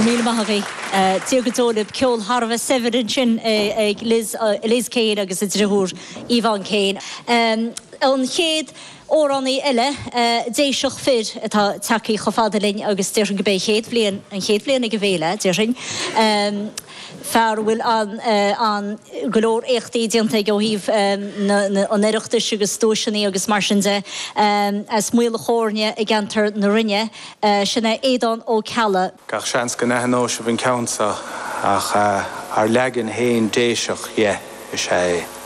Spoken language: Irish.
Míle maithagaí tíogadóibh ceol Harbh Severin sin ag Liz Céin agus I dtrúthúr Ívan Céin. An chéad óránaí eile déiseach fir atá takeí chofadalinn agus deirsin go bé chéad bliain go bhéile deirsin. Fear bhfuil an golóir éachtaí déanta go híomh an éireachtas agus tóisianí agus mar sin de as muile chórne I gantar na rinne sinna éadán ó cealla. Gach seans go nethanó se bhín ceansa ach ar legan héin déiseach, is sé